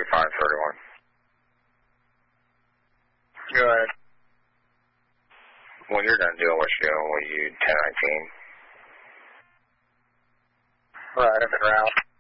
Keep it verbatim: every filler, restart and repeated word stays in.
forty-five thirty-one. Go ahead. When you're done doing what you're doing, will you ten nineteen? Right, up and route.